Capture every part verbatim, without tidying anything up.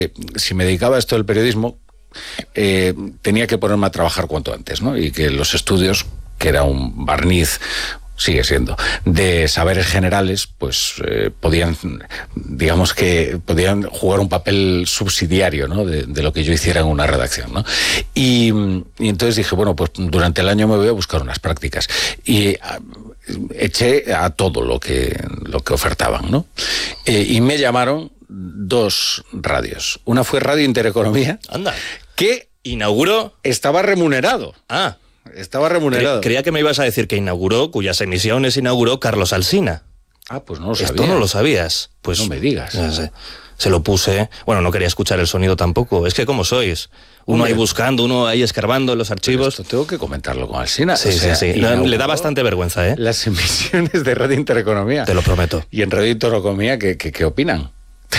Si me dedicaba a esto del periodismo, eh, tenía que ponerme a trabajar cuanto antes, ¿no? Y que los estudios, que era un barniz, sigue siendo, de saberes generales, pues eh, podían, digamos que podían jugar un papel subsidiario, ¿no? de, de lo que yo hiciera en una redacción, ¿no? Y, y entonces dije, bueno, pues durante el año me voy a buscar unas prácticas. Y a, eché a todo lo que, lo que ofertaban, ¿no? Eh, y me llamaron dos radios. Una fue Radio Intereconomía. Anda. Que inauguró. Estaba remunerado. Ah. Estaba remunerado. Cre- creía que me ibas a decir que inauguró, cuyas emisiones inauguró Carlos Alsina. Ah, pues no lo sabía. Esto no lo sabías. Pues no me digas. No sé. Se lo puse. Bueno, no quería escuchar el sonido tampoco. Es que como sois. Uno Hombre, ahí buscando, uno ahí escarbando en los archivos. Esto tengo que comentarlo con Alsina. Sí, o sea, sí, sí. No, le da bastante vergüenza, ¿eh? Las emisiones de Radio Intereconomía. Te lo prometo. Y en Radio Intereconomía, ¿qué, qué, qué opinan?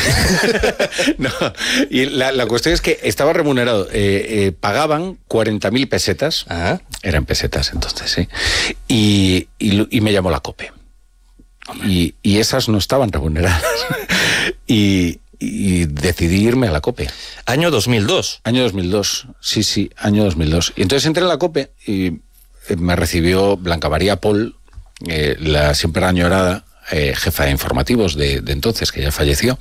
No, y la, la cuestión es que estaba remunerado. Eh, eh, pagaban cuarenta mil pesetas. Ajá. Eran pesetas entonces, sí. Y, y, y me llamó la COPE. Y, y esas no estaban remuneradas. y, y decidí irme a la COPE. Año dos mil dos. Año dos mil dos, sí, sí, año dos mil dos. Y entonces entré en la COPE y me recibió Blanca María Pol, eh, la siempre añorada Eh, jefa de informativos de, de entonces, que ya falleció,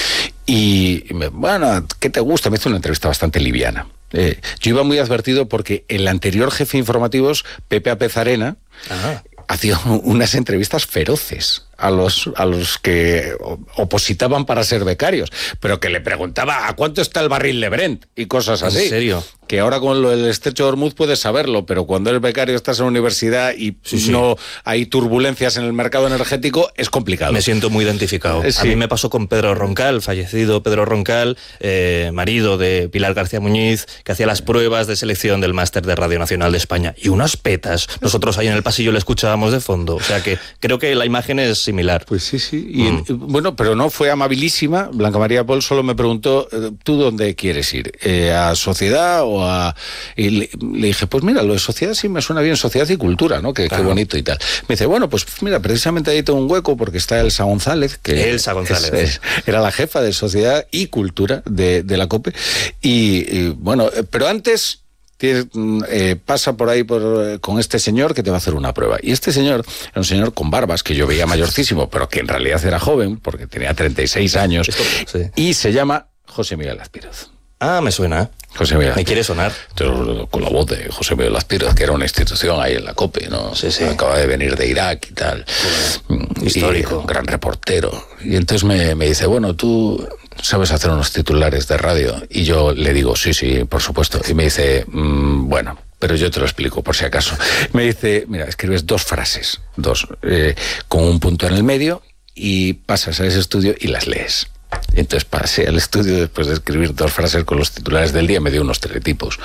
y me, bueno, ¿qué te gusta? Me hizo una entrevista bastante liviana. Eh, yo iba muy advertido porque el anterior jefe de informativos, Pepe Apezarena, Ajá. hacía unas entrevistas feroces a los, a los que opositaban para ser becarios, pero que le preguntaba ¿a cuánto está el barril de Brent? Y cosas así. ¿En serio? Que ahora con lo del estrecho de Hormuz puedes saberlo, pero cuando eres becario, estás en la universidad y sí, sí. no hay turbulencias en el mercado energético, es complicado. Me siento muy identificado. Sí. A mí me pasó con Pedro Roncal, fallecido Pedro Roncal, eh, marido de Pilar García Muñiz, que hacía las pruebas de selección del máster de Radio Nacional de España. Y unas petas. Nosotros ahí en el pasillo le escuchábamos de fondo. O sea que creo que la imagen es similar. Pues sí, sí. Y, mm. Bueno, pero no, fue amabilísima. Blanca María Pol solo me preguntó, ¿tú dónde quieres ir? Eh, ¿A Sociedad o a...? Y le, le dije, pues mira, lo de Sociedad sí me suena bien, Sociedad y Cultura, ¿no? Que, claro. Qué bonito y tal. Me dice, bueno, pues mira, precisamente ahí tengo un hueco porque está Elsa González, que Elsa González. Es, es, era la jefa de Sociedad y Cultura de, de la COPE. Y, y bueno, pero antes... Tienes, eh, pasa por ahí por, con este señor que te va a hacer una prueba. Y este señor era un señor con barbas, que yo veía mayorcísimo, pero que en realidad era joven, porque tenía treinta y seis años, Esto, sí. y se llama José Miguel Azpiroz. Ah, me suena. José Miguel. Me quiere sonar. Entonces, con la voz de José Miguel Azpiroz, que era una institución ahí en la COPE, ¿no? Sí, sí. Acaba de venir de Irak y tal. Bueno, histórico. Un gran reportero. Y entonces me, me dice, bueno, tú... ¿sabes hacer unos titulares de radio? Y yo le digo, sí, sí, por supuesto. Y me dice, mmm, bueno, pero yo te lo explico por si acaso. Me dice, mira, escribes dos frases, dos, eh, con un punto en el medio y pasas a ese estudio y las lees. Entonces pasé al estudio después de escribir dos frases con los titulares del día, me dio unos teletipos.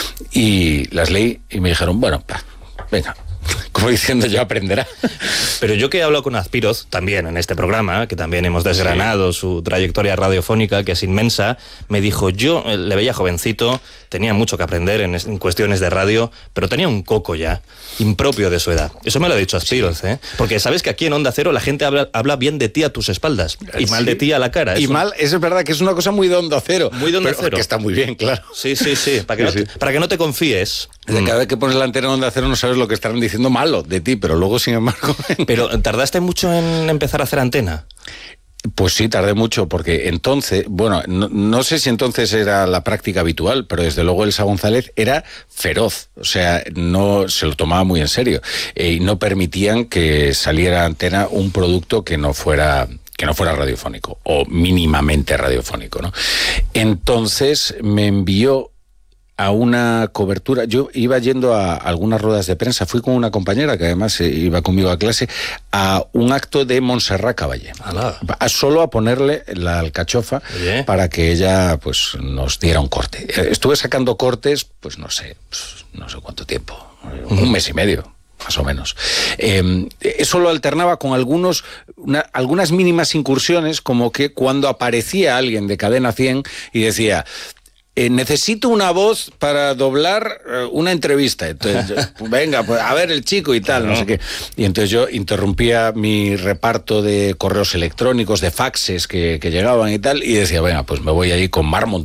Y las leí y me dijeron, bueno, pa, venga. Como diciendo, ya aprenderá. Pero yo que he hablado con Azpiroz, también en este programa, que también hemos desgranado sí. su trayectoria radiofónica, que es inmensa, me dijo, yo le veía jovencito, tenía mucho que aprender en, en cuestiones de radio, pero tenía un coco ya, impropio de su edad. Eso me lo ha dicho Azpiroz, sí. ¿eh? Porque sabes que aquí en Onda Cero la gente habla, habla bien de ti a tus espaldas, y mal sí. de ti a la cara. Y es mal, un... eso es verdad que es una cosa muy de Onda Cero. Muy de Onda pero Cero. Que está muy bien, claro. Sí, sí, sí, para que, sí, no, te, sí. para que no te confíes. Cada vez que pones la antena en Onda Cero no sabes lo que estarán diciendo malo de ti, pero luego, sin embargo... ¿Pero tardaste mucho en empezar a hacer antena? Pues sí, tardé mucho, porque entonces, bueno, no, no sé si entonces era la práctica habitual, pero desde luego Elsa González era feroz, o sea, no se lo tomaba muy en serio, eh, y no permitían que saliera a antena un producto que no fuera... que no fuera radiofónico, o mínimamente radiofónico, ¿no? Entonces me envió a una cobertura, yo iba yendo a algunas ruedas de prensa, fui con una compañera que además iba conmigo a clase, a un acto de Montserrat Caballé, a, solo a ponerle la alcachofa Oye. para que ella pues nos diera un corte. Estuve sacando cortes, pues no sé, pues, no sé cuánto tiempo, uh-huh. un mes y medio. Más o menos. Eh, eso lo alternaba con algunos, una, algunas mínimas incursiones, como que cuando aparecía alguien de Cadena cien y decía... eh, necesito una voz para doblar eh, una entrevista. Entonces, yo, venga, pues a ver el chico y tal, claro. no sé qué. Y entonces yo interrumpía mi reparto de correos electrónicos, de faxes que, que llegaban y tal, y decía, venga, pues me voy ahí con Mar Montoro